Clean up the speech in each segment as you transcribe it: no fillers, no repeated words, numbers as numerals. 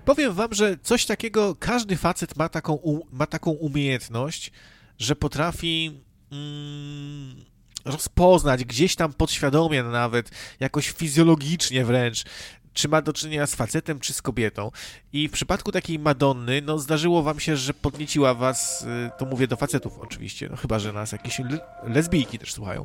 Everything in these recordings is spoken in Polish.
powiem wam, że coś takiego, każdy facet ma taką umiejętność, że potrafi rozpoznać gdzieś tam podświadomie nawet, jakoś fizjologicznie wręcz, czy ma do czynienia z facetem, czy z kobietą. I w przypadku takiej Madonny, no zdarzyło wam się, że podnieciła was, to mówię do facetów oczywiście, no chyba że nas jakieś lesbijki też słuchają,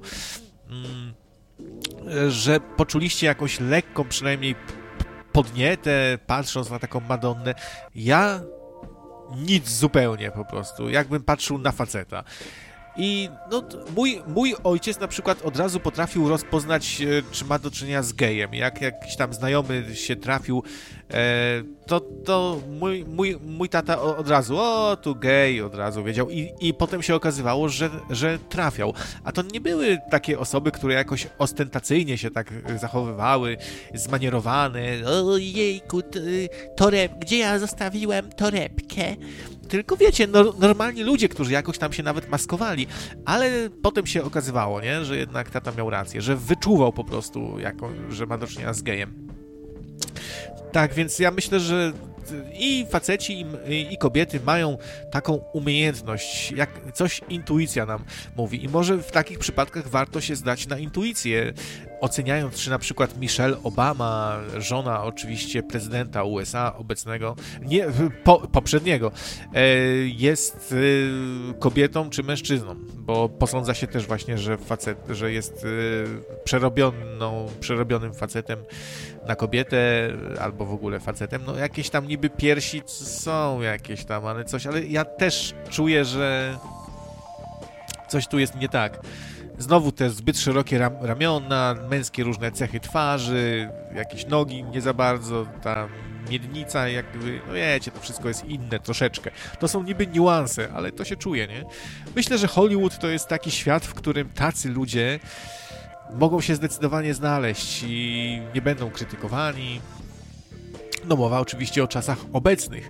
że poczuliście jakąś lekką przynajmniej podnietę, patrząc na taką Madonnę. Ja nic zupełnie po prostu, jakbym patrzył na faceta. I no, mój ojciec na przykład od razu potrafił rozpoznać, czy ma do czynienia z gejem. Jak jakiś tam znajomy się trafił, to mój tata od razu, tu gej, od razu wiedział. I potem się okazywało, że trafiał. A to nie były takie osoby, które jakoś ostentacyjnie się tak zachowywały, zmanierowane. Ojejku, gdzie ja zostawiłem torebkę? Tylko wiecie, normalni ludzie, którzy jakoś tam się nawet maskowali, ale potem się okazywało, nie, że jednak tata miał rację, że wyczuwał po prostu, że ma do czynienia z gejem. Tak, więc ja myślę, że i faceci, i kobiety mają taką umiejętność, jak coś intuicja nam mówi. I może w takich przypadkach warto się zdać na intuicję, oceniając, czy na przykład Michelle Obama, żona oczywiście prezydenta USA obecnego, nie, poprzedniego, jest kobietą czy mężczyzną, bo posądza się też właśnie, że jest przerobionym facetem na kobietę, albo w ogóle facetem. No jakieś tam niby piersi są jakieś tam, ale ja też czuję, że coś tu jest nie tak. Znowu te zbyt szerokie ramiona, męskie różne cechy twarzy, jakieś nogi nie za bardzo, ta miednica jakby, no wiecie, to wszystko jest inne troszeczkę. To są niby niuanse, ale to się czuje, nie? Myślę, że Hollywood to jest taki świat, w którym tacy ludzie mogą się zdecydowanie znaleźć i nie będą krytykowani. No mowa oczywiście o czasach obecnych.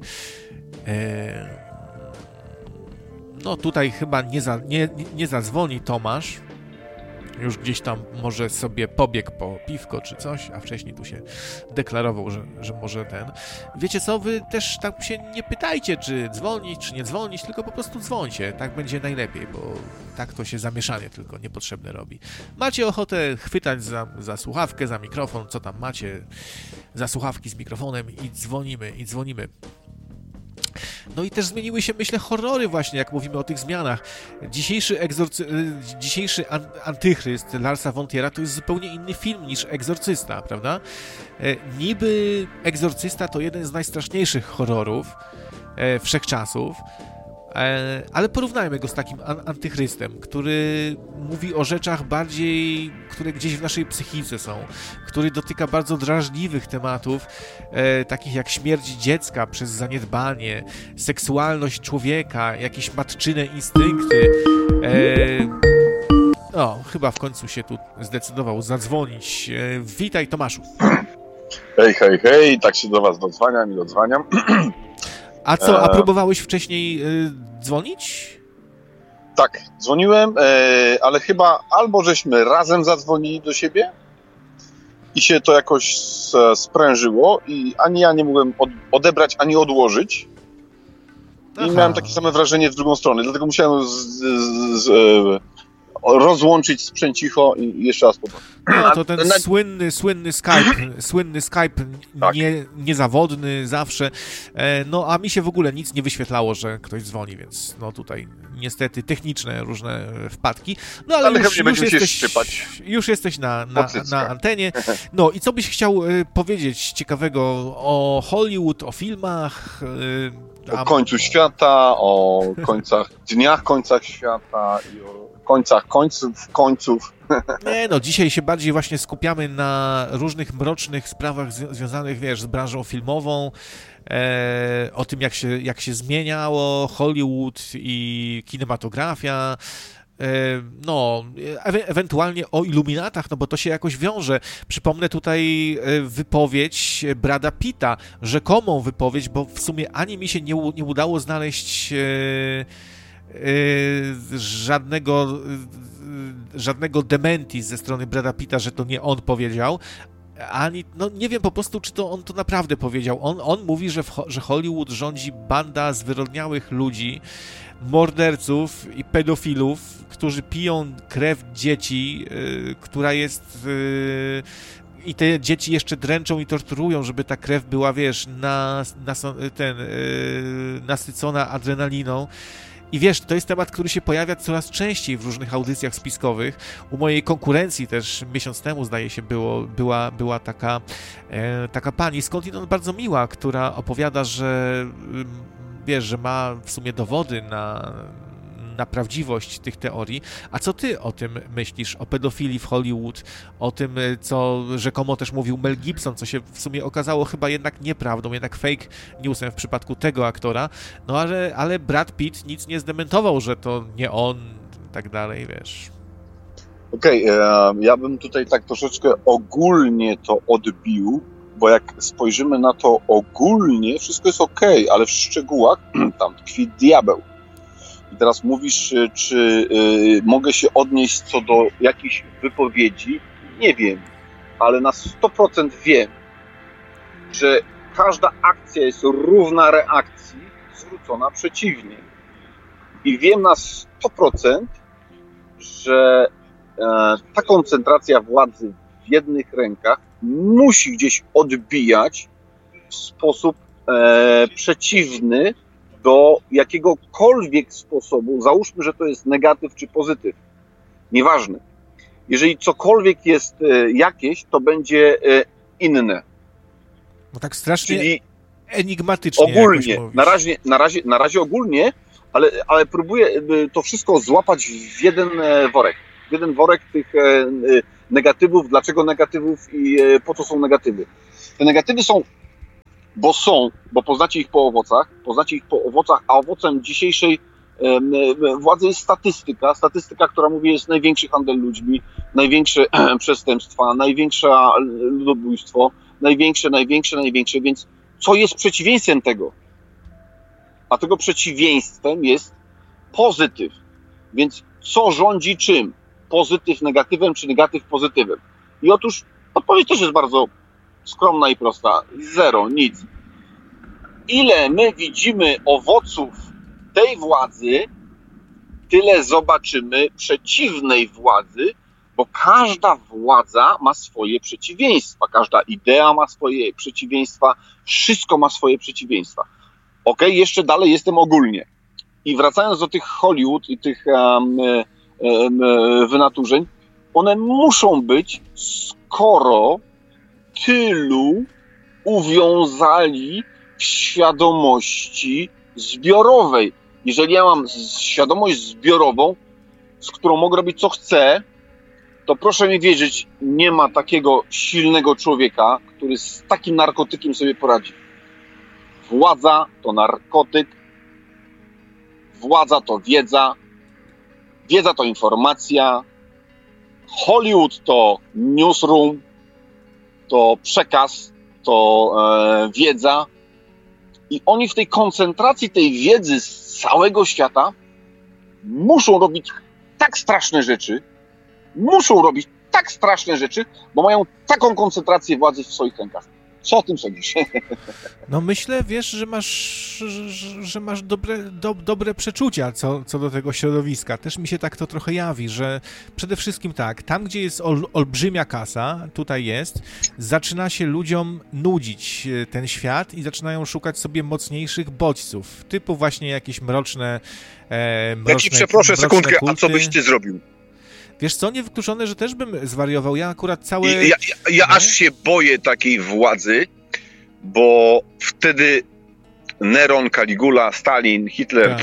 No tutaj chyba nie zadzwoni Tomasz. Już gdzieś tam może sobie pobiegł po piwko czy coś, a wcześniej tu się deklarował, że może ten. Wiecie co, wy też tak się nie pytajcie, czy dzwonić, czy nie dzwonić, tylko po prostu dzwońcie. Tak będzie najlepiej, bo tak to się zamieszanie tylko niepotrzebne robi. Macie ochotę chwytać za słuchawkę, za mikrofon, co tam macie, za słuchawki z mikrofonem i dzwonimy. No i też zmieniły się, myślę, horrory właśnie, jak mówimy o tych zmianach. Dzisiejszy Antychryst Larsa von Triera to jest zupełnie inny film niż Egzorcysta, prawda? Niby Egzorcysta to jeden z najstraszniejszych horrorów wszechczasów, ale porównajmy go z takim Antychrystem, który mówi o rzeczach bardziej, które gdzieś w naszej psychice są, który dotyka bardzo drażliwych tematów, takich jak śmierć dziecka przez zaniedbanie, seksualność człowieka, jakieś matczyne instynkty. Chyba w końcu się tu zdecydował zadzwonić. Witaj, Tomaszu. Hej, tak się do was dodzwaniam. A co, a próbowałeś wcześniej dzwonić? Tak, dzwoniłem, ale chyba albo żeśmy razem zadzwonili do siebie i się to jakoś sprężyło i ani ja nie mogłem odebrać, ani odłożyć. I miałem takie same wrażenie w drugą stronę, dlatego musiałem rozłączyć sprzęcicho i jeszcze raz popatrzeć. No to ten słynny Skype tak. Niezawodny zawsze. No a mi się w ogóle nic nie wyświetlało, że ktoś dzwoni, więc no tutaj niestety techniczne różne wpadki. No ale już jesteś na antenie. No i co byś chciał powiedzieć ciekawego o Hollywood, o filmach? O końcu świata, o dniach końcach świata i o końcach końców. Nie, no dzisiaj się bardziej właśnie skupiamy na różnych mrocznych sprawach związanych, z branżą filmową, o tym jak się zmieniało Hollywood i kinematografia, ewentualnie o iluminatach, no bo to się jakoś wiąże. Przypomnę tutaj wypowiedź Brada Pitta, rzekomą wypowiedź, bo w sumie ani mi się nie udało znaleźć żadnego dementi ze strony Brada Pitta, że to nie on powiedział, ani, no nie wiem po prostu, czy to on to naprawdę powiedział. On mówi, że Hollywood rządzi banda zwyrodniałych ludzi, morderców i pedofilów, którzy piją krew dzieci, która jest... I te dzieci jeszcze dręczą i torturują, żeby ta krew była, wiesz, nasycona adrenaliną. I wiesz, to jest temat, który się pojawia coraz częściej w różnych audycjach spiskowych. U mojej konkurencji też miesiąc temu, zdaje się, była taka pani, skądinąd bardzo miła, która opowiada, że wiesz, że ma w sumie dowody na prawdziwość tych teorii. A co ty o tym myślisz? O pedofilii w Hollywood? O tym, co rzekomo też mówił Mel Gibson, co się w sumie okazało chyba jednak nieprawdą, jednak fake newsem w przypadku tego aktora. No ale Brad Pitt nic nie zdementował, że to nie on, i tak dalej, wiesz. Okej, ja bym tutaj tak troszeczkę ogólnie to odbił, bo jak spojrzymy na to ogólnie, wszystko jest okej, ale w szczegółach tam tkwi diabeł. I teraz mówisz, czy mogę się odnieść co do jakichś wypowiedzi? Nie wiem, ale na 100% wiem, że każda akcja jest równa reakcji zwrócona przeciwnie. I wiem na 100%, że ta koncentracja władzy w jednych rękach musi gdzieś odbijać w sposób przeciwny do jakiegokolwiek sposobu, załóżmy, że to jest negatyw czy pozytyw, nieważne. Jeżeli cokolwiek jest jakieś, to będzie inne. No tak strasznie czyli enigmatycznie. Ogólnie, na razie ogólnie, ale próbuję to wszystko złapać w jeden worek. W jeden worek tych negatywów, dlaczego negatywów i po co są negatywy. Te negatywy są, bo poznacie ich po owocach, a owocem dzisiejszej władzy jest statystyka, która mówi, jest największy handel ludźmi, największe przestępstwa, największe ludobójstwo, największe, więc co jest przeciwieństwem tego? A tego przeciwieństwem jest pozytyw. Więc co rządzi czym? Pozytyw negatywem, czy negatyw pozytywem? I otóż odpowiedź też jest bardzo skromna i prosta. Zero, nic. Ile my widzimy owoców tej władzy, tyle zobaczymy przeciwnej władzy, bo każda władza ma swoje przeciwieństwa, każda idea ma swoje przeciwieństwa, wszystko ma swoje przeciwieństwa. Okej, jeszcze dalej jestem ogólnie. I wracając do tych Hollywood i tych wynaturzeń, one muszą być, skoro tylu uwiązali w świadomości zbiorowej. Jeżeli ja mam świadomość zbiorową, z którą mogę robić co chcę, to proszę mi wierzyć, nie ma takiego silnego człowieka, który z takim narkotykiem sobie poradzi. Władza to narkotyk, władza to wiedza, wiedza to informacja, Hollywood to newsroom, to przekaz, to wiedza. I oni w tej koncentracji tej wiedzy z całego świata muszą robić tak straszne rzeczy, bo mają taką koncentrację władzy w swoich rękach. Co o tym sądzisz? No myślę, wiesz, że masz dobre przeczucia co do tego środowiska. Też mi się tak to trochę jawi, że przede wszystkim tak, tam gdzie jest olbrzymia kasa, tutaj jest, zaczyna się ludziom nudzić ten świat i zaczynają szukać sobie mocniejszych bodźców, typu właśnie jakieś mroczne Ja ci przeproszę sekundkę, kulty. A co byś ty zrobił? Wiesz co, niewykluczone, że też bym zwariował. Ja akurat Ja aż się boję takiej władzy, bo wtedy Neron, Caligula, Stalin, Hitler...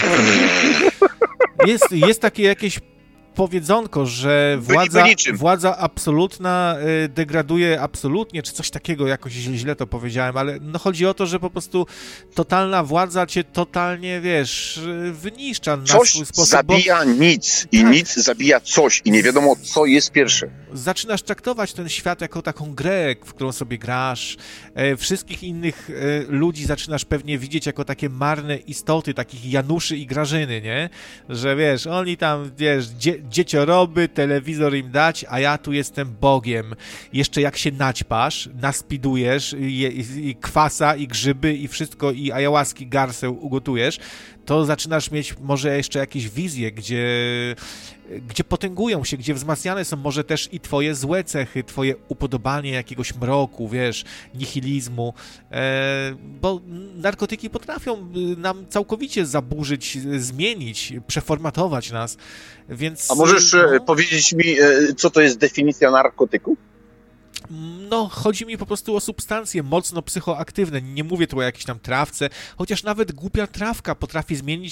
Tak. Jest takie jakieś powiedzonko, że władza absolutna degraduje absolutnie, czy coś takiego, jakoś źle to powiedziałem, ale no chodzi o to, że po prostu totalna władza cię totalnie, wiesz, wyniszcza na swój sposób. Coś zabija nic i nic zabija coś i nie wiadomo, co jest pierwsze. Zaczynasz traktować ten świat jako taką grę, w którą sobie grasz. Wszystkich innych ludzi zaczynasz pewnie widzieć jako takie marne istoty, takich Januszy i Grażyny, nie? Że wiesz, oni tam, wiesz, dziecioroby, telewizor im dać, a ja tu jestem Bogiem. Jeszcze jak się naćpasz, naspidujesz, i kwasa, i grzyby, i wszystko, i ayahuaski, garseł ugotujesz, to zaczynasz mieć może jeszcze jakieś wizje, gdzie potęgują się, gdzie wzmacniane są może też i twoje złe cechy, twoje upodobanie jakiegoś mroku, wiesz, nihilizmu, bo narkotyki potrafią nam całkowicie zaburzyć, zmienić, przeformatować nas, więc... A możesz powiedzieć mi, co to jest definicja narkotyku? No, chodzi mi po prostu o substancje mocno psychoaktywne. Nie mówię tu o jakiejś tam trawce, chociaż nawet głupia trawka potrafi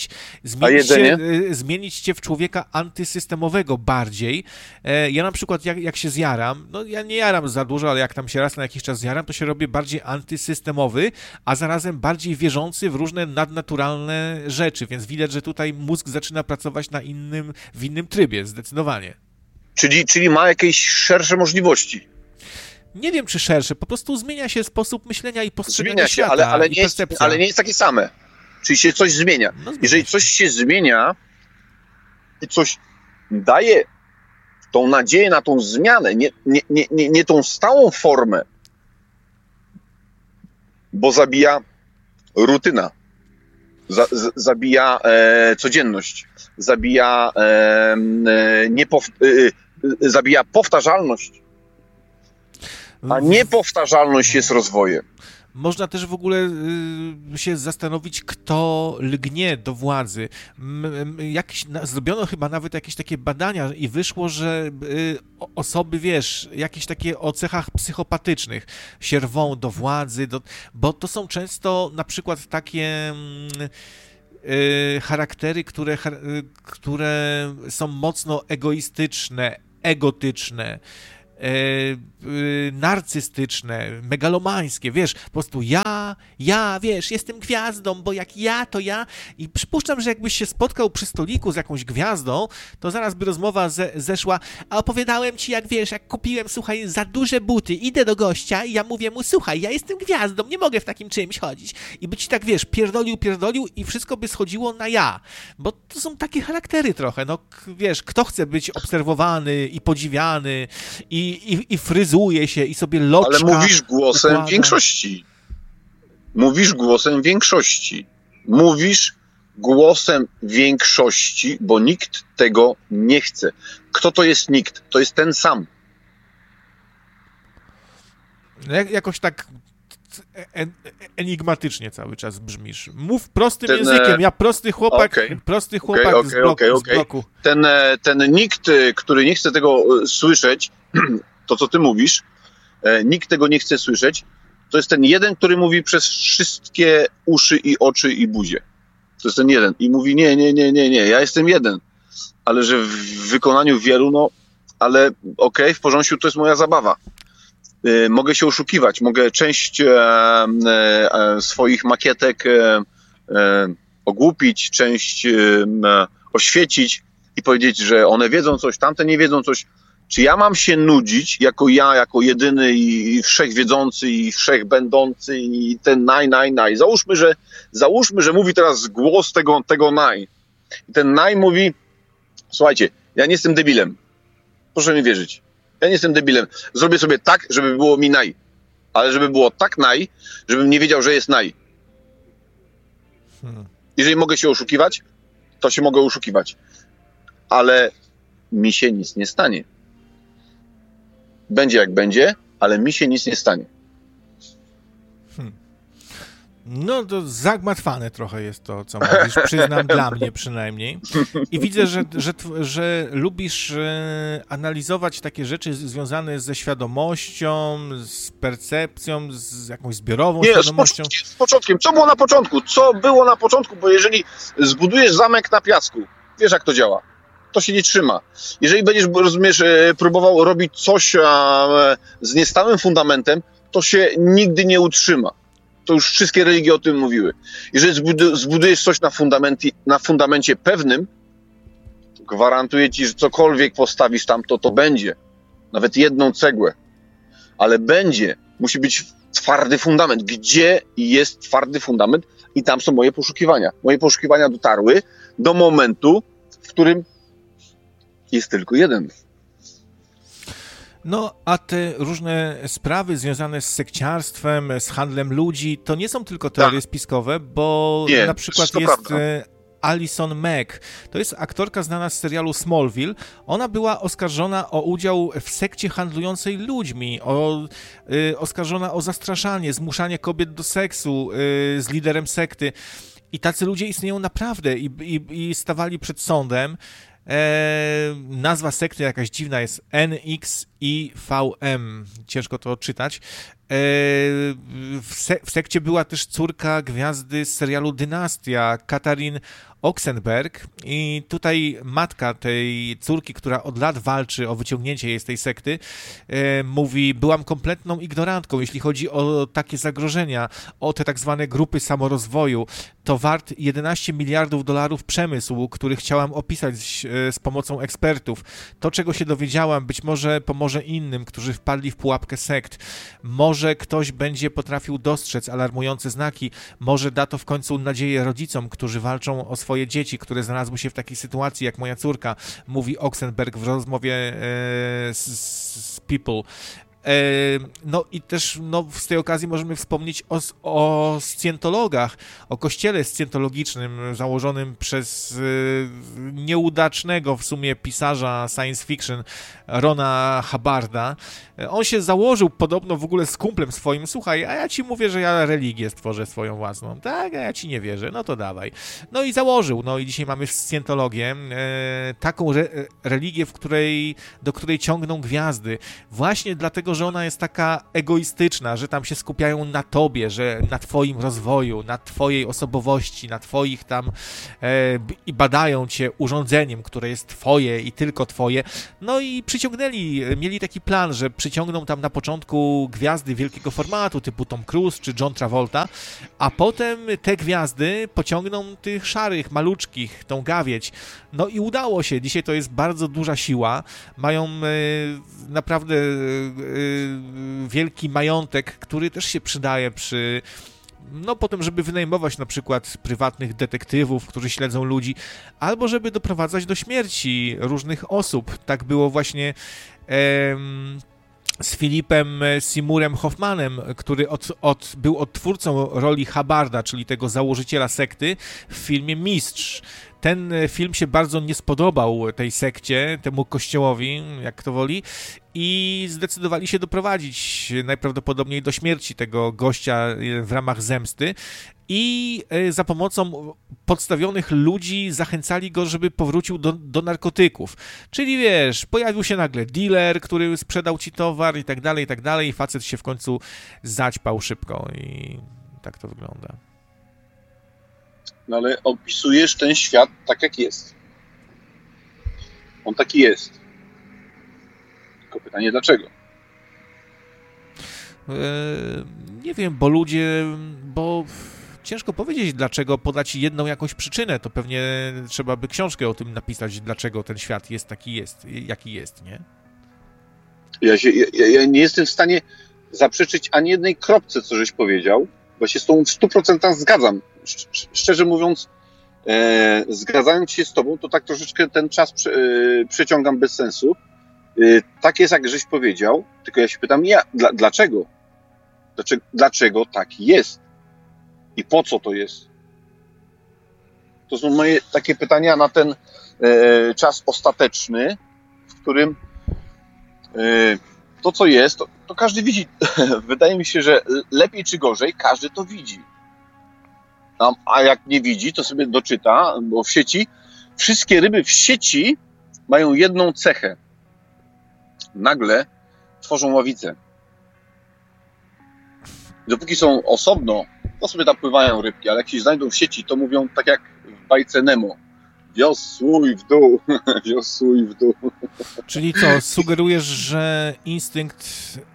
zmienić cię w człowieka antysystemowego bardziej. Ja na przykład jak się zjaram, no ja nie jaram za dużo, ale jak tam się raz na jakiś czas zjaram, to się robię bardziej antysystemowy, a zarazem bardziej wierzący w różne nadnaturalne rzeczy, więc widać, że tutaj mózg zaczyna pracować w innym trybie, zdecydowanie. Czyli ma jakieś szersze możliwości. Nie wiem, czy szersze, po prostu zmienia się sposób myślenia i postrzegania świata, ale nie jest takie same. Czyli się coś zmienia. No, jeżeli coś się zmienia i coś daje tą nadzieję na tą zmianę, nie tą stałą formę, bo zabija rutyna, zabija codzienność, zabija powtarzalność. A niepowtarzalność jest rozwojem. Można też w ogóle się zastanowić, kto lgnie do władzy. Zrobiono chyba nawet jakieś takie badania i wyszło, że osoby, wiesz, jakieś takie o cechach psychopatycznych się rwą do władzy, bo to są często na przykład takie charaktery, które są mocno egoistyczne, egotyczne, narcystyczne, megalomańskie, wiesz, po prostu ja, wiesz, jestem gwiazdą, bo jak ja, to ja i przypuszczam, że jakbyś się spotkał przy stoliku z jakąś gwiazdą, to zaraz by rozmowa zeszła, a opowiadałem ci, jak wiesz, jak kupiłem, słuchaj, za duże buty, idę do gościa i ja mówię mu, słuchaj, ja jestem gwiazdą, nie mogę w takim czymś chodzić i by ci tak, wiesz, pierdolił i wszystko by schodziło na ja, bo to są takie charaktery trochę, no, wiesz, kto chce być obserwowany i podziwiany i fryzuje się i sobie loczka. Ale mówisz głosem większości. Mówisz głosem większości, bo nikt tego nie chce. Kto to jest nikt? To jest ten sam. Jakoś tak enigmatycznie cały czas brzmisz. Mów prostym językiem. Ja prosty chłopak z bloku. Ten nikt, który nie chce tego słyszeć, to co ty mówisz, nikt tego nie chce słyszeć, to jest ten jeden, który mówi przez wszystkie uszy i oczy i buzię. To jest ten jeden. I mówi nie, ja jestem jeden. Ale że w wykonaniu wielu, no, ale okej, w porządku, to jest moja zabawa. Mogę się oszukiwać, mogę część swoich makietek ogłupić, część oświecić i powiedzieć, że one wiedzą coś, tamte nie wiedzą coś. Czy ja mam się nudzić jako jedyny i wszechwiedzący i wszechbędący i ten naj. Załóżmy, że mówi teraz głos tego naj. I ten naj mówi, słuchajcie, ja nie jestem debilem. Proszę mi wierzyć. Ja nie jestem debilem. Zrobię sobie tak, żeby było mi naj. Ale żeby było tak naj, żebym nie wiedział, że jest naj. Jeżeli mogę się oszukiwać, to się mogę oszukiwać. Ale mi się nic nie stanie. Będzie jak będzie, ale mi się nic nie stanie. No to zagmatwane trochę jest to, co mówisz, przyznam, dla mnie przynajmniej. I widzę, że lubisz analizować takie rzeczy związane ze świadomością, z percepcją, z jakąś zbiorową świadomością. Z początkiem. Co było na początku? Co było na początku? Bo jeżeli zbudujesz zamek na piasku, wiesz jak to działa. To się nie trzyma. Jeżeli będziesz, rozumiesz, próbował robić coś z niestałym fundamentem, to się nigdy nie utrzyma. To już wszystkie religie o tym mówiły. Jeżeli zbudujesz coś na fundamencie pewnym, to gwarantuję ci, że cokolwiek postawisz tam, to będzie. Nawet jedną cegłę. Ale będzie. Musi być twardy fundament. Gdzie jest twardy fundament? I tam są moje poszukiwania. Moje poszukiwania dotarły do momentu, w którym jest tylko jeden. No, a te różne sprawy związane z sekciarstwem, z handlem ludzi, to nie są tylko teorie spiskowe, bo na przykład jest Alison Mack. To jest aktorka znana z serialu Smallville. Ona była oskarżona o udział w sekcie handlującej ludźmi, oskarżona o zastraszanie, zmuszanie kobiet do seksu z liderem sekty. I tacy ludzie istnieją naprawdę i stawali przed sądem. Nazwa sekty jakaś dziwna jest NXIVM, ciężko to odczytać. W sekcie była też córka gwiazdy z serialu Dynastia, Katharine Oxenberg, i tutaj matka tej córki, która od lat walczy o wyciągnięcie jej z tej sekty, mówi: byłam kompletną ignorantką, jeśli chodzi o takie zagrożenia, o te tak zwane grupy samorozwoju. To wart $11 miliardów przemysł, który chciałam opisać z pomocą ekspertów. To, czego się dowiedziałam, być może pomoże innym, którzy wpadli w pułapkę sekt. Może ktoś będzie potrafił dostrzec alarmujące znaki, może da to w końcu nadzieję rodzicom, którzy walczą o swoje dzieci, które znalazły się w takiej sytuacji jak moja córka, mówi Oxenberg w rozmowie z People. No i też z tej okazji możemy wspomnieć o scjentologach, o kościele scjentologicznym założonym przez nieudacznego w sumie pisarza science fiction Rona Hubbarda. On się założył podobno w ogóle z kumplem swoim: słuchaj, a ja ci mówię, że ja religię stworzę swoją własną. Tak, a ja ci nie wierzę, no to dawaj. No i założył, i dzisiaj mamy scjentologię, taką religię, do której ciągną gwiazdy. Właśnie dlatego, że ona jest taka egoistyczna, że tam się skupiają na tobie, że na twoim rozwoju, na twojej osobowości, na twoich tam i badają cię urządzeniem, które jest twoje i tylko twoje. No i mieli taki plan, że przyciągną tam na początku gwiazdy wielkiego formatu, typu Tom Cruise czy John Travolta, a potem te gwiazdy pociągną tych szarych, maluczkich, tą gawieć. No i udało się. Dzisiaj to jest bardzo duża siła. Mają naprawdę wielki majątek, który też się przydaje potem, żeby wynajmować na przykład prywatnych detektywów, którzy śledzą ludzi, albo żeby doprowadzać do śmierci różnych osób. Tak było właśnie z Philipem Seymourem Hoffmanem, który był odtwórcą roli Hubbarda, czyli tego założyciela sekty, w filmie Mistrz. Ten film się bardzo nie spodobał tej sekcie, temu kościołowi, jak kto woli, i zdecydowali się doprowadzić najprawdopodobniej do śmierci tego gościa w ramach zemsty. I za pomocą podstawionych ludzi zachęcali go, żeby powrócił do narkotyków. Czyli wiesz, pojawił się nagle dealer, który sprzedał ci towar i tak dalej, i facet się w końcu zaćpał szybko i tak to wygląda. No ale opisujesz ten świat tak, jak jest. On taki jest. Tylko pytanie, dlaczego? Nie wiem, bo ciężko powiedzieć, dlaczego, podać jedną jakąś przyczynę. To pewnie trzeba by książkę o tym napisać, dlaczego ten świat jest taki jaki jest, nie? Ja nie jestem w stanie zaprzeczyć ani jednej kropce, co żeś powiedział, bo się z tobą w 100% zgadzam. Szczerze mówiąc, zgadzając się z tobą, to tak troszeczkę ten czas przeciągam bez sensu. Tak jest, jak żeś powiedział, tylko ja się pytam, dlaczego? Dlaczego tak jest? I po co to jest? To są moje takie pytania na ten czas ostateczny, w którym to, co jest, to każdy widzi. Wydaje mi się, że lepiej czy gorzej, każdy to widzi. A jak nie widzi, to sobie doczyta, bo w sieci, wszystkie ryby w sieci mają jedną cechę. Nagle tworzą ławicę. Dopóki są osobno, to sobie tam pływają rybki, ale jak się znajdą w sieci, to mówią tak jak w bajce Nemo. Wiosłuj w dół, wiosłuj w dół. Czyli co, sugerujesz, że instynkt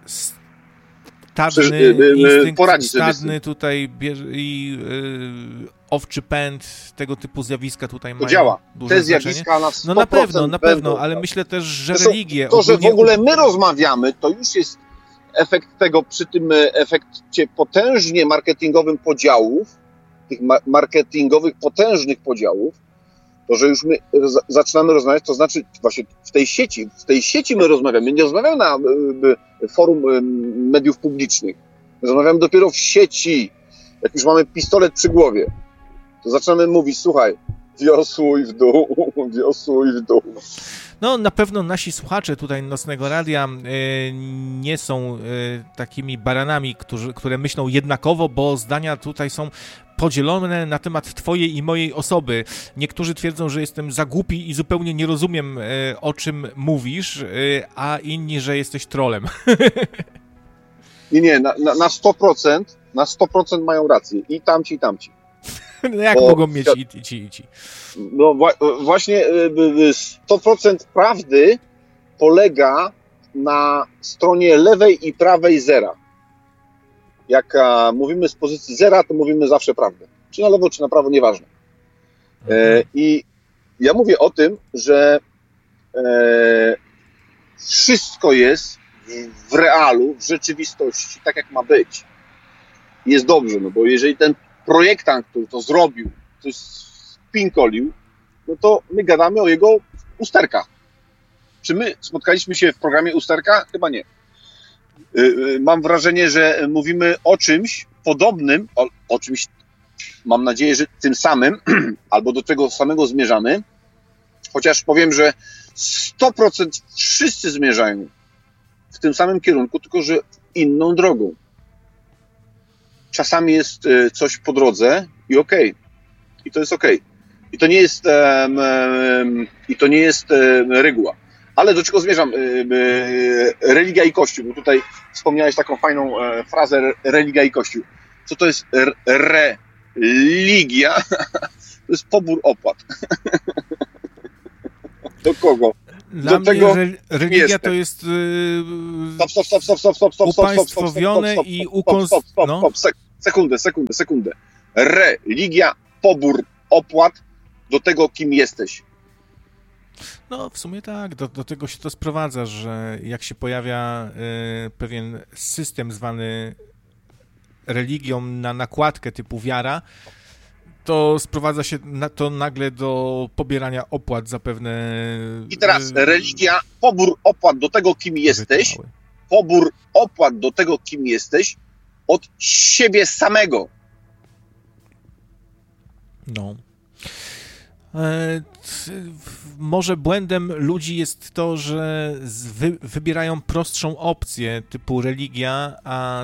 stadny tutaj i owczy pęd, tego typu zjawiska tutaj mają działa. Duże te znaczenie. Zjawiska na 100% na pewno, ale myślę też, że religie... To, że w ogóle my rozmawiamy, to już jest efekt tego, przy tym efekcie potężnie marketingowym podziałów, tych marketingowych potężnych podziałów, To, że już my zaczynamy rozmawiać, to znaczy właśnie w tej sieci my rozmawiamy. Nie rozmawiamy na forum mediów publicznych. Rozmawiamy dopiero w sieci. Jak już mamy pistolet przy głowie, to zaczynamy mówić, słuchaj, wiosłuj w dół, wiosłuj w dół. No, na pewno nasi słuchacze tutaj Nocnego Radia nie są takimi baranami, które myślą jednakowo, bo zdania tutaj są podzielone na temat twojej i mojej osoby. Niektórzy twierdzą, że jestem za głupi i zupełnie nie rozumiem, o czym mówisz, a inni, że jesteś trolem. Nie, na 100% mają rację. I tamci, i tamci. No jak mogą mieć i ci? No właśnie 100% prawdy polega na stronie lewej i prawej zera. Jak mówimy z pozycji zera, to mówimy zawsze prawdę. Czy na lewo, czy na prawo, nieważne. I ja mówię o tym, że wszystko jest w realu, w rzeczywistości, tak jak ma być. Jest dobrze, no bo jeżeli ten projektant, który to zrobił, coś spinkolił, no to my gadamy o jego usterkach. Czy my spotkaliśmy się w programie Usterka? Chyba nie. Mam wrażenie, że mówimy o czymś podobnym, o czymś, mam nadzieję, że tym samym, albo do tego samego zmierzamy, chociaż powiem, że 100% wszyscy zmierzają w tym samym kierunku, tylko że inną drogą. Czasami jest coś po drodze i okej. I to jest okej. I to nie jest reguła. Ale do czego zmierzam? Religia i Kościół. Bo tutaj wspomniałeś taką fajną frazę religia i Kościół. Co to jest religia? To jest pobór opłat. Do kogo? Dla mnie religia to jest Stop. upaństwowione i Sekundę. Religia, pobór opłat do tego, kim jesteś. No, w sumie tak, do tego się to sprowadza, że jak się pojawia pewien system zwany religią na nakładkę typu wiara, to sprowadza się to nagle do pobierania opłat za pewne... I teraz religia, pobór opłat do tego, kim jesteś, pobór opłat do tego, kim jesteś, od siebie samego. No. Może błędem ludzi jest to, że wybierają prostszą opcję typu religia, a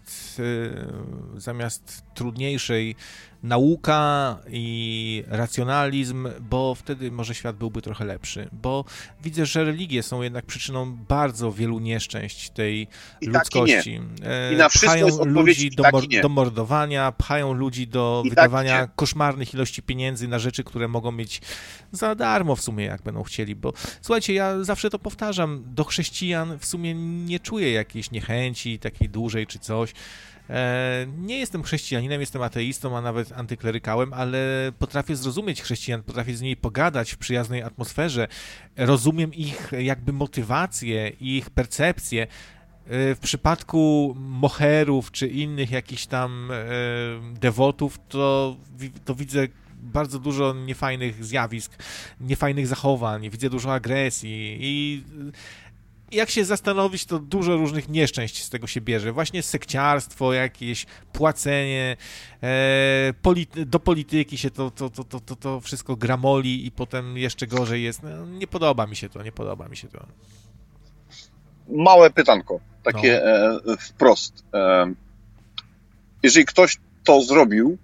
zamiast trudniejszej nauka i racjonalizm, bo wtedy może świat byłby trochę lepszy. Bo widzę, że religie są jednak przyczyną bardzo wielu nieszczęść tej ludzkości. I na wszystko jest ludzi do mordowania, pchają ludzi do wydawania koszmarnych ilości pieniędzy na rzeczy, które mogą mieć za darmo w sumie, jak będą chcieli. Bo słuchajcie, ja zawsze to powtarzam, do chrześcijan w sumie nie czuję jakiejś niechęci takiej dużej czy coś. Nie jestem chrześcijaninem, jestem ateistą, a nawet antyklerykałem, ale potrafię zrozumieć chrześcijan, potrafię z nimi pogadać w przyjaznej atmosferze, rozumiem ich jakby motywację, ich percepcję. W przypadku moherów czy innych jakichś tam dewotów, to widzę bardzo dużo niefajnych zjawisk, niefajnych zachowań, widzę dużo agresji i jak się zastanowić, to dużo różnych nieszczęść z tego się bierze. Właśnie sekciarstwo, jakieś płacenie, do polityki się to wszystko gramoli i potem jeszcze gorzej jest. No, nie podoba mi się to. Małe pytanko, takie wprost. Jeżeli ktoś to zrobił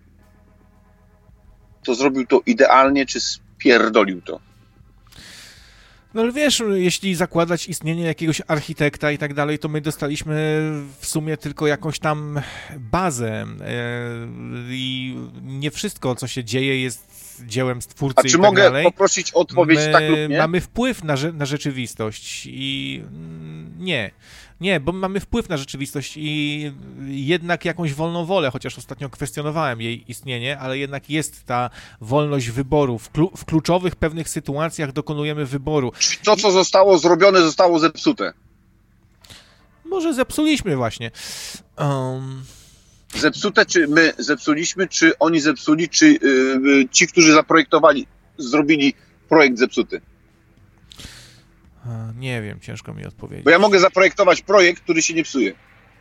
to idealnie, czy spierdolił to? No ale wiesz, jeśli zakładać istnienie jakiegoś architekta i tak dalej, to my dostaliśmy w sumie tylko jakąś tam bazę i nie wszystko, co się dzieje, jest dziełem stwórcy. A czy mogę poprosić o odpowiedź tak lub nie? Mamy wpływ na rzeczywistość i nie, bo mamy wpływ na rzeczywistość i jednak jakąś wolną wolę, chociaż ostatnio kwestionowałem jej istnienie, ale jednak jest ta wolność wyboru. W kluczowych pewnych sytuacjach dokonujemy wyboru. Czyli to, co zostało zrobione, zostało zepsute. Może zepsuliśmy właśnie. Zepsute, czy my zepsuliśmy, czy oni zepsuli, czy ci, którzy zaprojektowali, zrobili projekt zepsuty? Nie wiem, ciężko mi odpowiedzieć. Bo ja mogę zaprojektować projekt, który się nie psuje.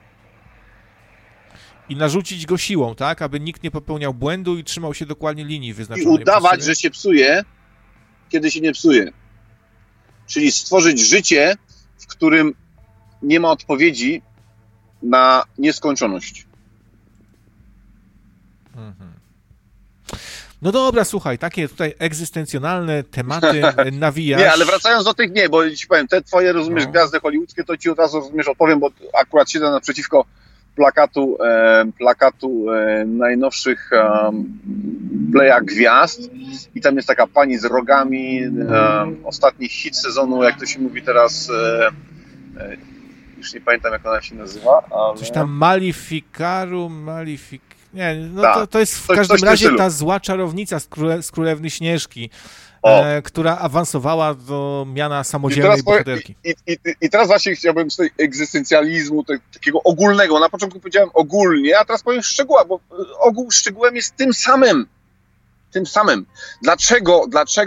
I narzucić go siłą, tak? Aby nikt nie popełniał błędu i trzymał się dokładnie linii I wyznaczonej. udawać, że się psuje, kiedy się nie psuje. Czyli stworzyć życie, w którym nie ma odpowiedzi na nieskończoność. Mhm. No dobra, słuchaj, takie tutaj egzystencjonalne tematy nawijasz. Nie, ale wracając do tych, bo ci powiem, te twoje, rozumiesz, gwiazdy hollywoodzkie, to ci od razu, rozumiesz, odpowiem, bo akurat siedzę naprzeciwko plakatu najnowszych Playa Gwiazd i tam jest taka pani z rogami, ostatni hit sezonu, jak to się mówi teraz, już nie pamiętam, jak ona się nazywa, ale... Coś tam Nie, no to jest w każdym razie ta zła czarownica z Królewny Śnieżki, która awansowała do miana samodzielnej bohaterki. I teraz właśnie chciałbym z tej egzystencjalizmu, takiego ogólnego, na początku powiedziałem ogólnie, a teraz powiem szczegóła, bo ogół szczegółem jest tym samym. Tym samym. Dlaczego?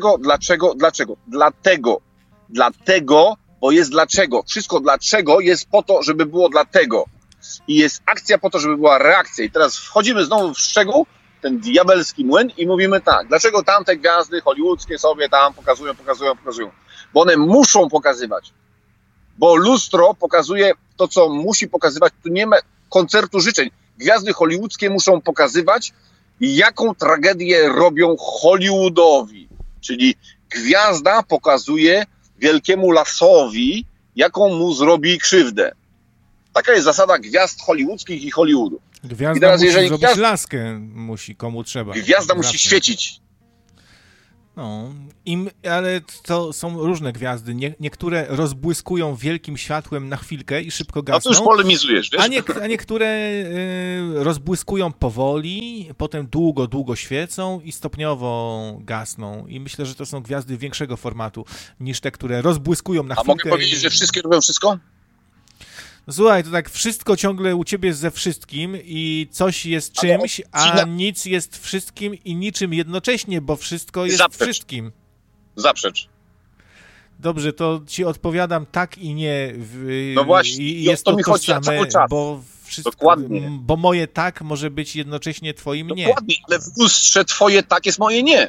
Dlatego, bo jest dlaczego. Wszystko dlaczego jest po to, żeby było dlatego. I jest akcja po to, żeby była reakcja. I teraz wchodzimy znowu w szczegół, ten diabelski młyn i mówimy tak, dlaczego tamte gwiazdy hollywoodzkie sobie tam pokazują. Bo one muszą pokazywać. Bo lustro pokazuje to, co musi pokazywać. Tu nie ma koncertu życzeń. Gwiazdy hollywoodzkie muszą pokazywać, jaką tragedię robią Hollywoodowi. Czyli gwiazda pokazuje wielkiemu lasowi, jaką mu zrobi krzywdę. Taka jest zasada gwiazd hollywoodzkich i Hollywoodu. Gwiazda I teraz, musi zrobić laskę, komu trzeba. Gwiazda musi świecić. No, ale to są różne gwiazdy. Niektóre rozbłyskują wielkim światłem na chwilkę i szybko gasną. A to już polemizujesz, wiesz? A niektóre rozbłyskują powoli, potem długo świecą i stopniowo gasną. I myślę, że to są gwiazdy większego formatu niż te, które rozbłyskują na chwilkę. A mogę powiedzieć, że wszystkie robią wszystko? Słuchaj, to tak wszystko ciągle u ciebie jest ze wszystkim i coś jest czymś, a nic jest wszystkim i niczym jednocześnie, bo wszystko jest wszystkim. Zaprzecz. Dobrze, to ci odpowiadam tak i nie. No właśnie, i jest to tożsame, bo wszystko, dokładnie. Bo moje tak może być jednocześnie twoim nie. Dokładnie, ale w lustrze twoje tak jest moje nie.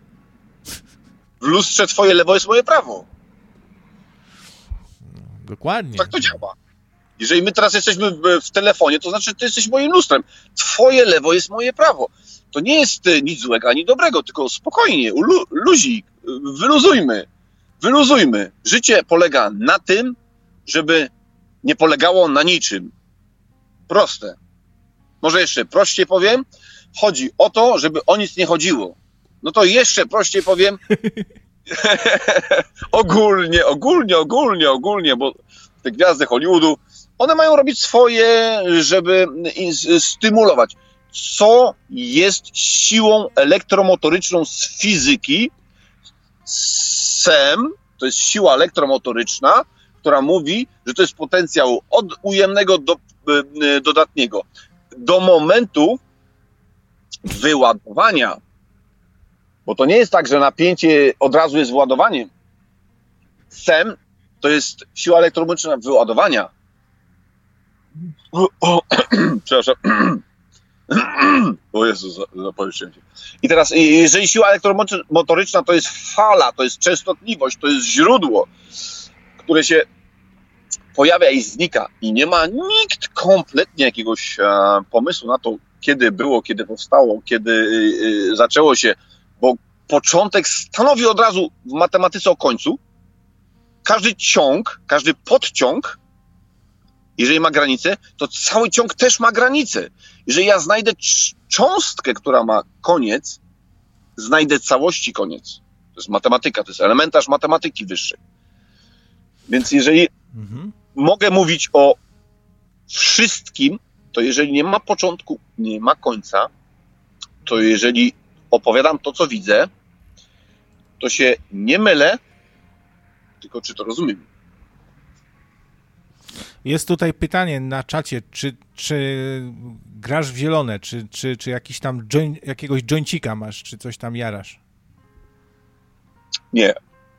W lustrze twoje lewo jest moje prawo. Dokładnie. Tak to działa. Jeżeli my teraz jesteśmy w telefonie, to znaczy, że ty jesteś moim lustrem. Twoje lewo jest moje prawo. To nie jest nic złego ani dobrego, tylko spokojnie, luzik, wyluzujmy. Życie polega na tym, żeby nie polegało na niczym. Proste. Może jeszcze prościej powiem, chodzi o to, żeby o nic nie chodziło. No to jeszcze prościej powiem, ogólnie, bo te gwiazdy Hollywoodu, one mają robić swoje, żeby stymulować. Co jest siłą elektromotoryczną z fizyki? SEM, to jest siła elektromotoryczna, która mówi, że to jest potencjał od ujemnego do dodatniego. Do momentu wyładowania. Bo to nie jest tak, że napięcie od razu jest wyładowaniem. SEM to jest siła elektromotoryczna wyładowania. Przepraszam. O Jezu, zapowietrzyłem się. I teraz, jeżeli siła elektromotoryczna to jest fala, to jest częstotliwość, to jest źródło, które się pojawia i znika i nie ma nikt kompletnie jakiegoś pomysłu na to, kiedy było, kiedy powstało, kiedy zaczęło się, bo początek stanowi od razu w matematyce o końcu. Każdy ciąg, każdy podciąg, jeżeli ma granicę, to cały ciąg też ma granicę. Jeżeli ja znajdę cząstkę, która ma koniec, znajdę całości koniec. To jest matematyka, to jest elementarz matematyki wyższej. Więc jeżeli mogę mówić o wszystkim, to jeżeli nie ma początku, nie ma końca, to jeżeli opowiadam to, co widzę, to się nie mylę, tylko czy to rozumiem. Jest tutaj pytanie na czacie, czy grasz w zielone, czy jakiś tam jakiegoś joincika masz, czy coś tam jarasz? Nie.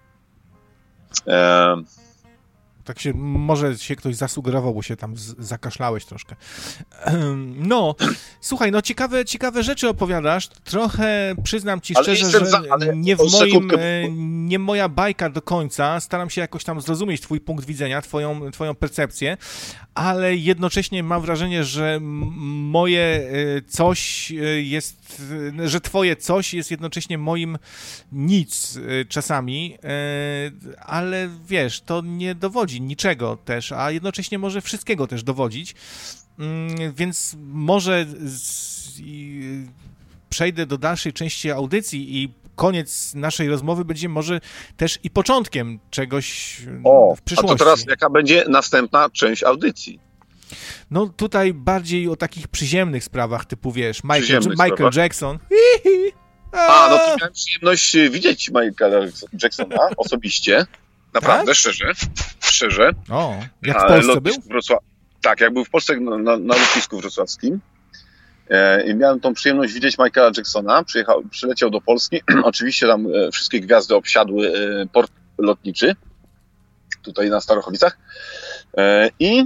Tak się, może się ktoś zasugerował, bo się tam zakaszlałeś troszkę. No, słuchaj, no ciekawe rzeczy opowiadasz. Trochę, przyznam ci szczerze, że nie moja bajka do końca. Staram się jakoś tam zrozumieć twój punkt widzenia, twoją percepcję, ale jednocześnie mam wrażenie, że moje coś jest, że twoje coś jest jednocześnie moim nic czasami, ale wiesz, to nie dowodzi niczego też, a jednocześnie może wszystkiego też dowodzić, więc może przejdę do dalszej części audycji i koniec naszej rozmowy będzie może też i początkiem czegoś w przyszłości. A to teraz jaka będzie następna część audycji? No tutaj bardziej o takich przyziemnych sprawach, typu wiesz, Michael Jackson. No to miałem przyjemność widzieć Michaela Jacksona osobiście. Naprawdę, tak? Szczerze. O, jak w Polsce był? Tak, jak był w Polsce na lotnisku wrocławskim. I miałem tą przyjemność widzieć Michaela Jacksona. Przyleciał do Polski. Oczywiście tam wszystkie gwiazdy obsiadły port lotniczy. Tutaj na Starochowicach. I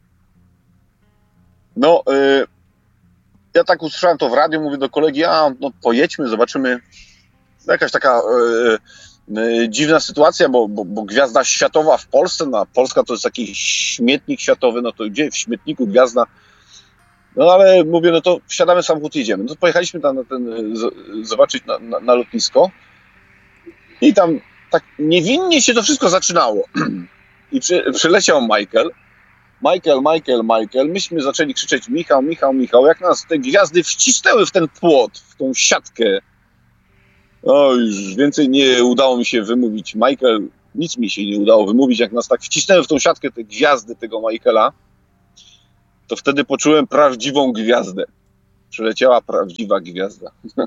ja tak usłyszałem to w radiu, mówię do kolegi, pojedźmy, zobaczymy. Jakaś taka dziwna sytuacja, bo gwiazda światowa w Polsce, Polska to jest taki śmietnik światowy, no to gdzie w śmietniku gwiazda? No ale mówię, no to wsiadamy w samochód i jedziemy. No to pojechaliśmy tam zobaczyć na lotnisko i tam tak niewinnie się to wszystko zaczynało. I przyleciał Michael. Myśmy zaczęli krzyczeć Michał. Jak nas te gwiazdy wcisnęły w ten płot, w tą siatkę. Już więcej nie udało mi się wymówić. Michael, nic mi się nie udało wymówić. Jak nas tak wcisnęły w tą siatkę te gwiazdy tego Michaela, to wtedy poczułem prawdziwą gwiazdę. Przyleciała prawdziwa gwiazda.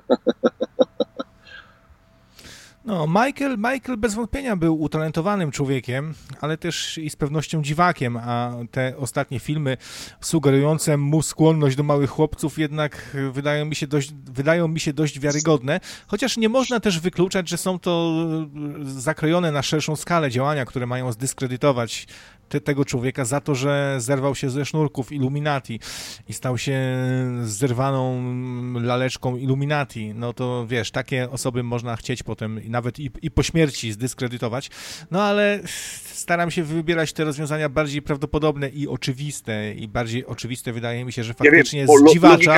No, Michael bez wątpienia był utalentowanym człowiekiem, ale też i z pewnością dziwakiem, a te ostatnie filmy sugerujące mu skłonność do małych chłopców jednak wydają mi się dość wiarygodne, chociaż nie można też wykluczać, że są to zakrojone na szerszą skalę działania, które mają zdyskredytować tego człowieka za to, że zerwał się ze sznurków Illuminati i stał się zerwaną laleczką Illuminati. No to wiesz, takie osoby można chcieć potem nawet i po śmierci zdyskredytować. No ale staram się wybierać te rozwiązania bardziej prawdopodobne i oczywiste. I bardziej oczywiste wydaje mi się, że faktycznie zdziwaczał.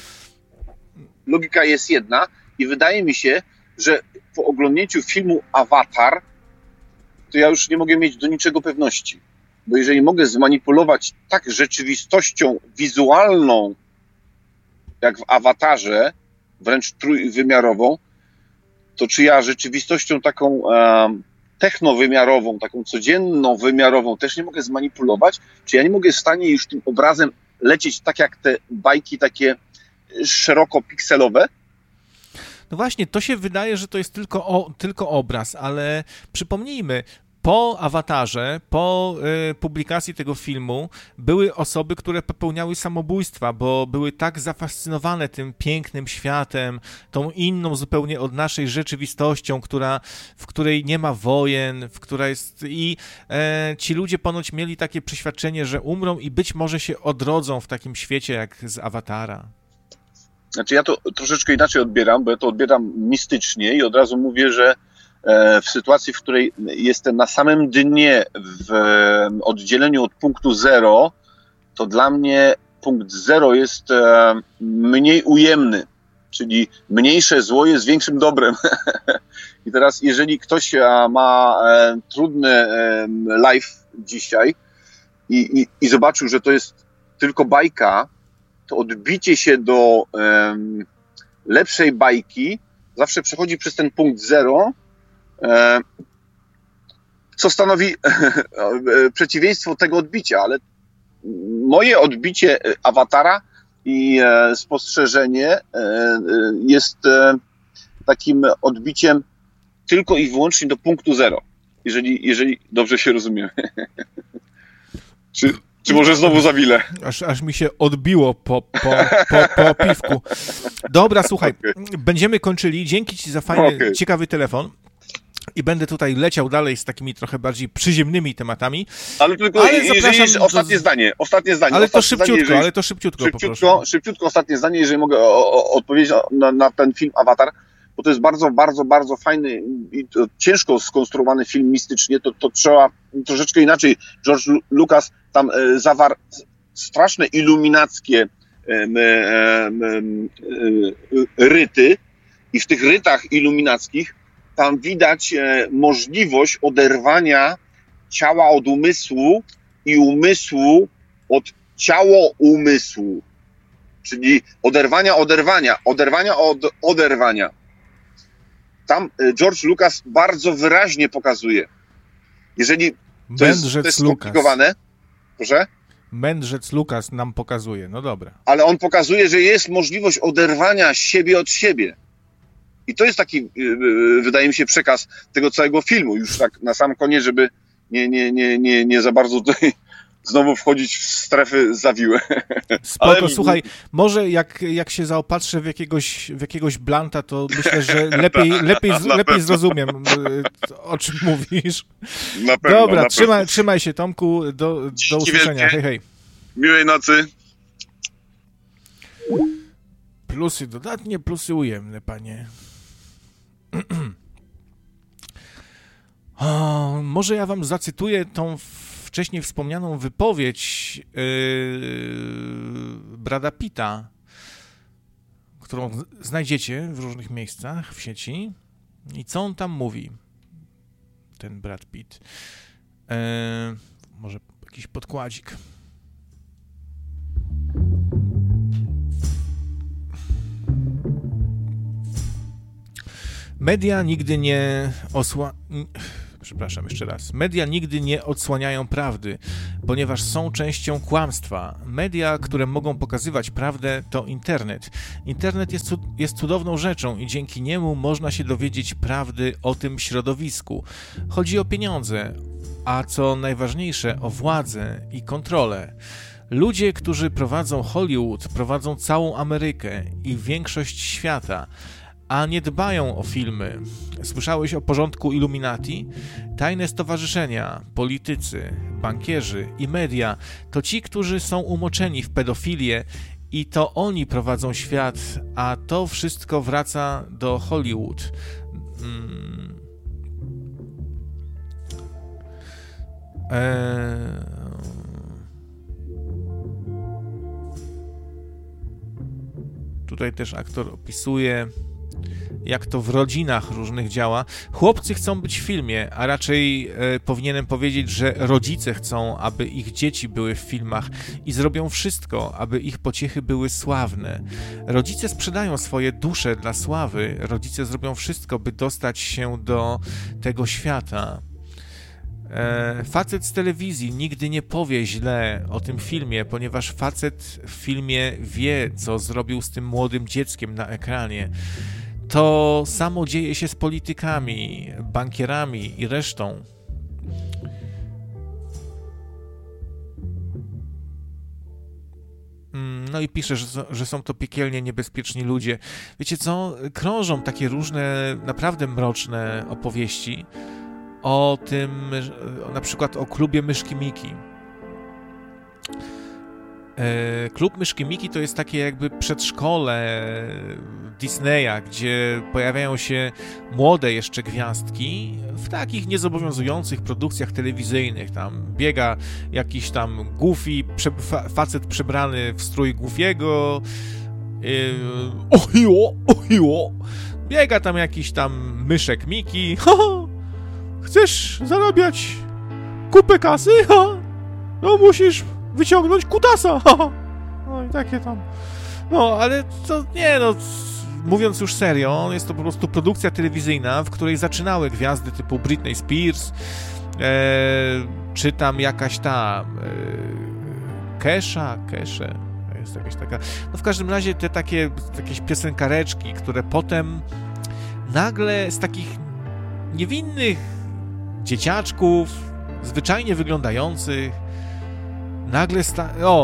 Logika jest jedna i wydaje mi się, że po oglądnięciu filmu Avatar to ja już nie mogę mieć do niczego pewności. Bo jeżeli mogę zmanipulować tak rzeczywistością wizualną, jak w Awatarze, wręcz trójwymiarową, to czy ja rzeczywistością taką technowymiarową, taką codziennowymiarową też nie mogę zmanipulować? Czy ja nie mogę w stanie już tym obrazem lecieć tak jak te bajki takie szeroko pikselowe? No właśnie, to się wydaje, że to jest tylko obraz, ale przypomnijmy, po Awatarze, po publikacji tego filmu były osoby, które popełniały samobójstwa, bo były tak zafascynowane tym pięknym światem, tą inną zupełnie od naszej rzeczywistością, w której nie ma wojen, i ci ludzie ponoć mieli takie przeświadczenie, że umrą i być może się odrodzą w takim świecie jak z Awatara. Znaczy ja to troszeczkę inaczej odbieram, bo ja to odbieram mistycznie i od razu mówię, że w sytuacji, w której jestem na samym dnie w oddzieleniu od punktu zero, to dla mnie punkt zero jest mniej ujemny, czyli mniejsze zło jest większym dobrem. I teraz jeżeli ktoś ma trudny life dzisiaj i zobaczył, że to jest tylko bajka, to odbicie się do lepszej bajki zawsze przechodzi przez ten punkt zero, co stanowi przeciwieństwo tego odbicia, ale moje odbicie Awatara i spostrzeżenie jest takim odbiciem tylko i wyłącznie do punktu zero, jeżeli dobrze się rozumiemy. Czy może znowu za wiele? Aż mi się odbiło po piwku. Dobra, słuchaj, Będziemy kończyli. Dzięki ci za fajny, ciekawy telefon. I będę tutaj leciał dalej z takimi trochę bardziej przyziemnymi tematami. Ale tylko jeżeli jest ostatnie zdanie. Ale to szybciutko. Szybciutko ostatnie zdanie, jeżeli mogę odpowiedzieć na ten film Avatar, bo to jest bardzo, bardzo, bardzo fajny i ciężko skonstruowany film mistycznie, to trzeba troszeczkę inaczej. George Lucas tam zawarł straszne iluminackie ryty i w tych rytach iluminackich tam widać możliwość oderwania ciała od umysłu i umysłu od ciało-umysłu. Czyli oderwania od oderwania. Tam George Lucas bardzo wyraźnie pokazuje. Jeżeli to jest skomplikowane, proszę? Mędrzec Lucas nam pokazuje, no dobra. Ale on pokazuje, że jest możliwość oderwania siebie od siebie. I to jest taki, wydaje mi się, przekaz tego całego filmu. Już tak na sam koniec, żeby nie za bardzo tutaj znowu wchodzić w strefy zawiłe. Spoko, ale... słuchaj, może jak się zaopatrzę w jakiegoś blanta, to myślę, że lepiej zrozumiem, o czym mówisz. Na pewno. Dobra, trzymaj się, Tomku, do usłyszenia. Wielkie. Hej, hej. Miłej nocy. Plusy dodatnie, plusy ujemne, panie. Może ja wam zacytuję tą wcześniej wspomnianą wypowiedź Brada Pitta, którą znajdziecie w różnych miejscach w sieci. I co on tam mówi, ten Brad Pitt? Może jakiś podkładzik. Media nigdy nie Media nigdy nie odsłaniają prawdy, ponieważ są częścią kłamstwa. Media, które mogą pokazywać prawdę, to internet. Internet jest cudowną rzeczą i dzięki niemu można się dowiedzieć prawdy o tym środowisku. Chodzi o pieniądze, a co najważniejsze, o władzę i kontrolę. Ludzie, którzy prowadzą Hollywood, prowadzą całą Amerykę i większość świata, a nie dbają o filmy. Słyszałeś o porządku Illuminati? Tajne stowarzyszenia, politycy, bankierzy i media to ci, którzy są umoczeni w pedofilię i to oni prowadzą świat, a to wszystko wraca do Hollywood. Tutaj też aktor opisuje, jak to w rodzinach różnych działa. Chłopcy chcą być w filmie, a raczej powinienem powiedzieć, że rodzice chcą, aby ich dzieci były w filmach i zrobią wszystko, aby ich pociechy były sławne. Rodzice sprzedają swoje dusze dla sławy, rodzice zrobią wszystko, by dostać się do tego świata. Facet z telewizji nigdy nie powie źle o tym filmie, ponieważ facet w filmie wie, co zrobił z tym młodym dzieckiem na ekranie. To samo dzieje się z politykami, bankierami i resztą. No i pisze, że są to piekielnie niebezpieczni ludzie. Wiecie co? Krążą takie różne, naprawdę mroczne opowieści o tym, na przykład o klubie Myszki Miki. Klub Myszki Miki to jest takie jakby przedszkole Disneya, gdzie pojawiają się młode jeszcze gwiazdki w takich niezobowiązujących produkcjach telewizyjnych. Tam biega jakiś tam Goofy, facet przebrany w strój Goofiego. Ohiło. Biega tam jakiś tam myszek Miki. Chcesz zarabiać kupę kasy? No musisz wyciągnąć kutasa. No i takie tam. No, ale to nie, no, mówiąc już serio, jest to po prostu produkcja telewizyjna, w której zaczynały gwiazdy typu Britney Spears, czy tam jakaś ta Kesha, jest jakaś taka, no w każdym razie te takie jakieś piosenkareczki, które potem nagle z takich niewinnych dzieciaczków, zwyczajnie wyglądających, nagle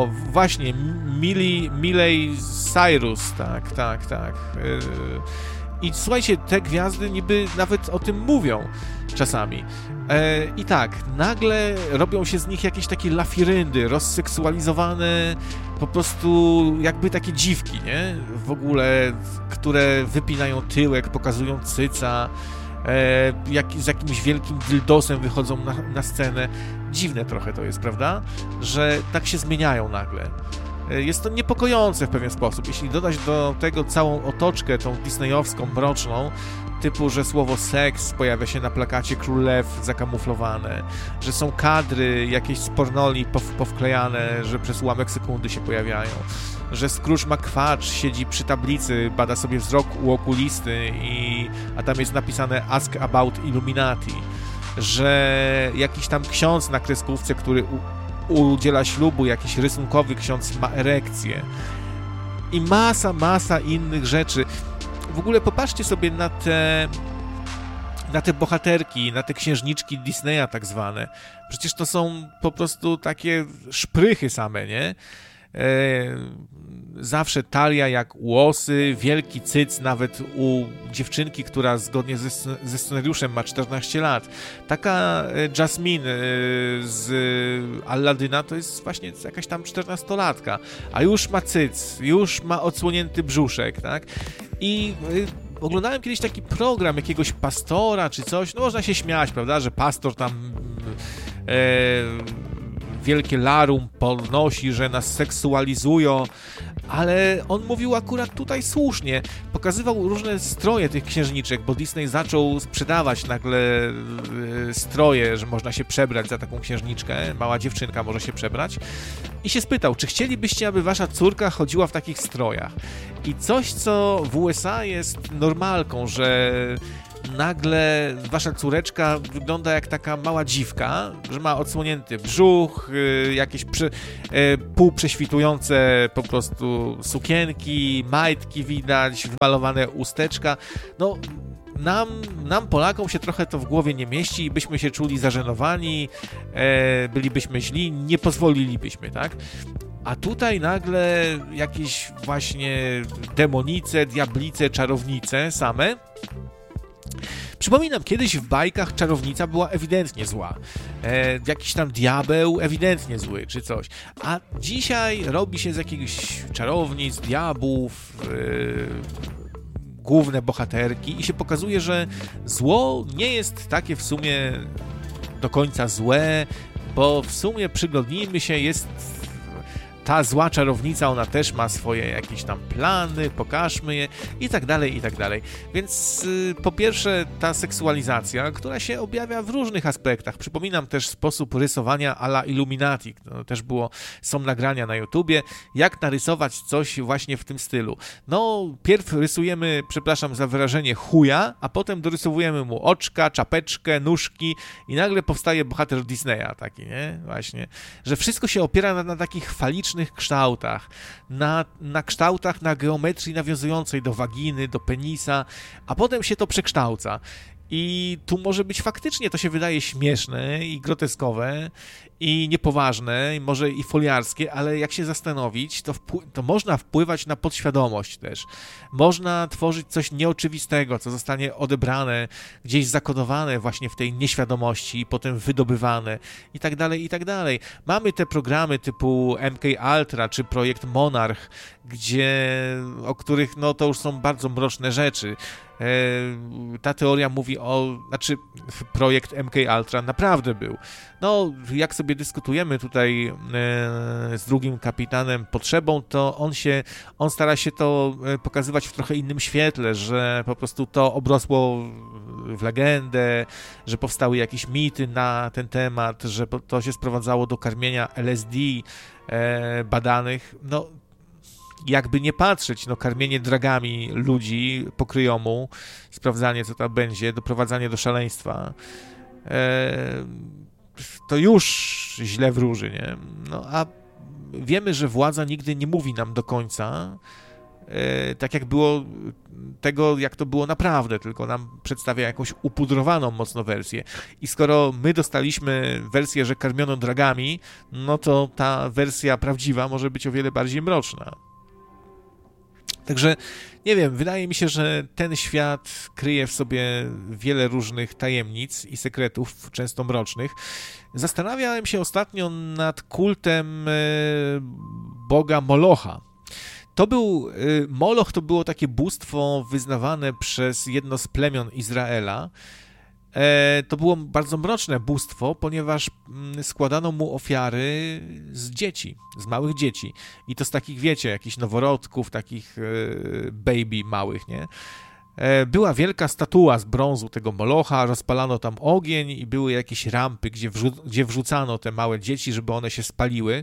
właśnie, Miley Cyrus, tak. I słuchajcie, te gwiazdy niby nawet o tym mówią czasami. I tak, nagle robią się z nich jakieś takie lafiryndy, rozseksualizowane, po prostu jakby takie dziwki, nie? W ogóle, które wypinają tyłek, pokazują cyca, z jakimś wielkim dildosem wychodzą na scenę. Dziwne trochę to jest, prawda? Że tak się zmieniają nagle. Jest to niepokojące w pewien sposób. Jeśli dodać do tego całą otoczkę, tą disneyowską, mroczną, typu, że słowo seks pojawia się na plakacie Król Lew zakamuflowane, że są kadry jakieś z pornoli powklejane, że przez ułamek sekundy się pojawiają, że Scrooge McQuatch siedzi przy tablicy, bada sobie wzrok u okulisty, a tam jest napisane Ask about Illuminati, że jakiś tam ksiądz na kreskówce, który udziela ślubu, jakiś rysunkowy ksiądz ma erekcję i masa innych rzeczy. W ogóle popatrzcie sobie na te bohaterki, na te księżniczki Disneya tak zwane. Przecież to są po prostu takie szprychy same, nie? Zawsze talia jak u osy, wielki cyc nawet u dziewczynki, która zgodnie ze scenariuszem ma 14 lat. Taka Jasmine z Alladyna to jest właśnie jakaś tam 14-latka, a już ma cyc, już ma odsłonięty brzuszek, tak? I oglądałem kiedyś taki program jakiegoś pastora czy coś, no można się śmiać, prawda, że pastor tam wielkie larum podnosi, że nas seksualizują, ale on mówił akurat tutaj słusznie. Pokazywał różne stroje tych księżniczek, bo Disney zaczął sprzedawać nagle stroje, że można się przebrać za taką księżniczkę, mała dziewczynka może się przebrać. I się spytał, czy chcielibyście, aby wasza córka chodziła w takich strojach? I coś, co w USA jest normalką, że nagle wasza córeczka wygląda jak taka mała dziwka, że ma odsłonięty brzuch, jakieś półprześwitujące po prostu sukienki, majtki widać, wymalowane usteczka. No, nam Polakom się trochę to w głowie nie mieści i byśmy się czuli zażenowani, bylibyśmy źli, nie pozwolilibyśmy, tak? A tutaj nagle jakieś właśnie demonice, diablice, czarownice same. Przypominam, kiedyś w bajkach czarownica była ewidentnie zła. Jakiś tam diabeł ewidentnie zły, czy coś. A dzisiaj robi się z jakichś czarownic, diabłów, główne bohaterki i się pokazuje, że zło nie jest takie w sumie do końca złe, bo w sumie przyglądnijmy się, jest ta zła czarownica, ona też ma swoje jakieś tam plany, pokażmy je i tak dalej, i tak dalej. Więc po pierwsze ta seksualizacja, która się objawia w różnych aspektach. Przypominam też sposób rysowania a la Illuminati. To też są nagrania na YouTubie, jak narysować coś właśnie w tym stylu. No, pierw rysujemy, przepraszam za wyrażenie, chuja, a potem dorysowujemy mu oczka, czapeczkę, nóżki i nagle powstaje bohater Disneya taki, nie? Właśnie. Że wszystko się opiera na takich falicznych kształtach, na kształtach, na geometrii nawiązującej do waginy, do penisa, a potem się to przekształca. I tu może być faktycznie, to się wydaje śmieszne i groteskowe i niepoważne, i może i foliarskie, ale jak się zastanowić, to można wpływać na podświadomość też. Można tworzyć coś nieoczywistego, co zostanie odebrane, gdzieś zakodowane właśnie w tej nieświadomości i potem wydobywane i tak dalej, i tak dalej. Mamy te programy typu MK Ultra czy projekt Monarch, o których no to już są bardzo mroczne rzeczy. Ta teoria mówi projekt MK Ultra naprawdę był. No, jak sobie dyskutujemy tutaj z drugim kapitanem Potrzebą, to on stara się to pokazywać w trochę innym świetle, że po prostu to obrosło w legendę, że powstały jakieś mity na ten temat, że to się sprowadzało do karmienia LSD badanych. No, jakby nie patrzeć, no karmienie dragami ludzi po kryjomu, sprawdzanie co tam będzie, doprowadzanie do szaleństwa, to już źle wróży, nie? No a wiemy, że władza nigdy nie mówi nam do końca, tak jak było tego, jak to było naprawdę, tylko nam przedstawia jakąś upudrowaną mocno wersję. I skoro my dostaliśmy wersję, że karmiono dragami, no to ta wersja prawdziwa może być o wiele bardziej mroczna. Także, nie wiem, wydaje mi się, że ten świat kryje w sobie wiele różnych tajemnic i sekretów, często mrocznych. Zastanawiałem się ostatnio nad kultem boga Molocha. Moloch to było takie bóstwo wyznawane przez jedno z plemion Izraela. To było bardzo mroczne bóstwo, ponieważ składano mu ofiary z dzieci, z małych dzieci. I to z takich, wiecie, jakichś noworodków, takich baby małych, nie? Była wielka statua z brązu tego Molocha, rozpalano tam ogień i były jakieś rampy, gdzie wrzucano te małe dzieci, żeby one się spaliły.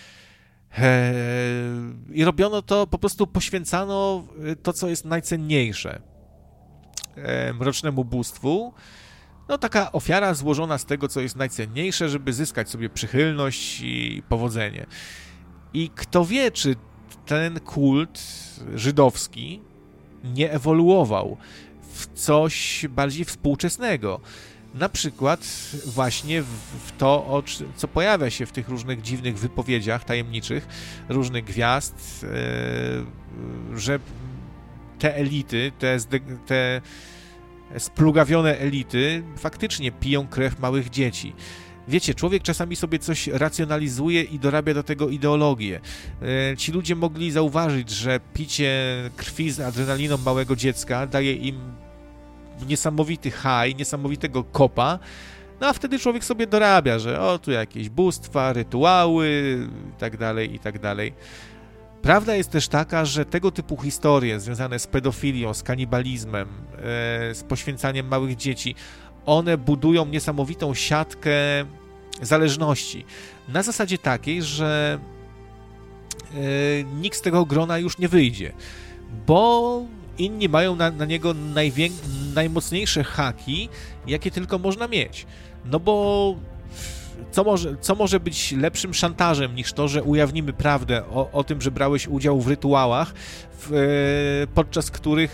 I robiono to, po prostu poświęcano to, co jest najcenniejsze mrocznemu bóstwu. No taka ofiara złożona z tego, co jest najcenniejsze, żeby zyskać sobie przychylność i powodzenie. I kto wie, czy ten kult żydowski nie ewoluował w coś bardziej współczesnego. Na przykład właśnie w to, co pojawia się w tych różnych dziwnych wypowiedziach tajemniczych, różnych gwiazd, że te elity, te splugawione elity faktycznie piją krew małych dzieci. Wiecie, człowiek czasami sobie coś racjonalizuje i dorabia do tego ideologię. Ci ludzie mogli zauważyć, że picie krwi z adrenaliną małego dziecka daje im niesamowity high, niesamowitego kopa, no a wtedy człowiek sobie dorabia, że tu jakieś bóstwa, rytuały i tak dalej. Prawda jest też taka, że tego typu historie związane z pedofilią, z kanibalizmem, z poświęcaniem małych dzieci, one budują niesamowitą siatkę zależności. Na zasadzie takiej, że nikt z tego grona już nie wyjdzie, bo inni mają na niego najmocniejsze haki, jakie tylko można mieć. No bo co może być lepszym szantażem niż to, że ujawnimy prawdę o tym, że brałeś udział w rytuałach, podczas których